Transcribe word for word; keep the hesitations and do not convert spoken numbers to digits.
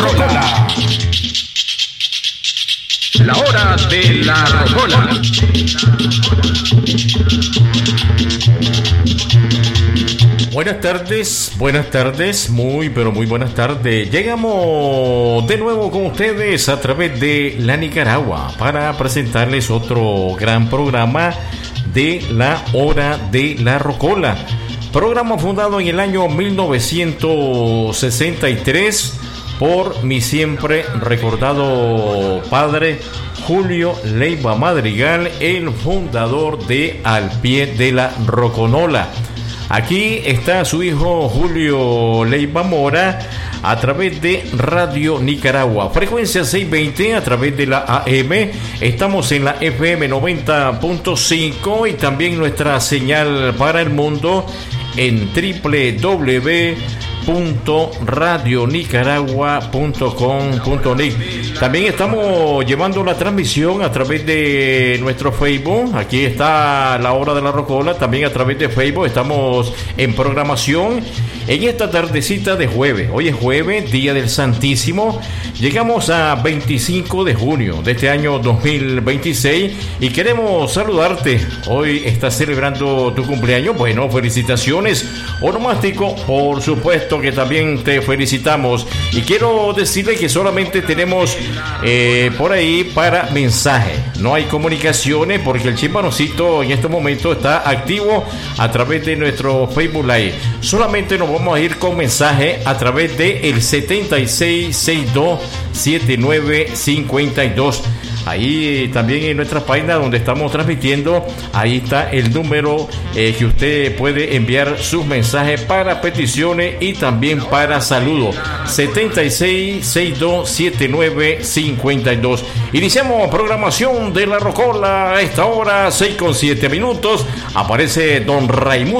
Rocola. La hora de la Rocola. Buenas tardes, buenas tardes, muy pero muy buenas tardes. Llegamos de nuevo con ustedes a través de la Nicaragua para presentarles otro gran programa de la hora de la Rocola. Programa fundado en el año mil novecientos sesenta y tres por mi siempre recordado padre Julio Leiva Madrigal, el fundador de Al Pie de la Roconola. Aquí está su hijo Julio Leiva Mora a través de Radio Nicaragua, frecuencia seiscientos veinte a través de la A M. Estamos en la F M noventa punto cinco y también nuestra señal para el mundo en doble u doble u doble u punto radio nicaragua punto com punto net. También estamos llevando la transmisión a través de nuestro Facebook. Aquí está la hora de la Rocola. También a través de Facebook estamos en programación en esta tardecita de jueves. Hoy es jueves, día del Santísimo. Llegamos a veinticinco de junio de este año dos mil veintiséis y queremos saludarte. Hoy estás celebrando tu cumpleaños. Bueno, felicitaciones. Onomástico, por supuesto que también te felicitamos. Y quiero decirle que solamente tenemos eh, por ahí para mensaje. No hay comunicaciones porque el Chimpanocito en este momento está activo a través de nuestro Facebook Live. Solamente nos vamos a ir con mensaje a través de el setenta y seis sesenta y dos setenta y nueve cincuenta y dos. Ahí también en nuestra página donde estamos transmitiendo, ahí está el número eh, que usted puede enviar sus mensajes para peticiones y también para saludos. setenta y seis sesenta y dos setenta y nueve cincuenta y dos. Iniciamos programación de la Rocola a esta hora, seis con siete minutos. Aparece don Raimundo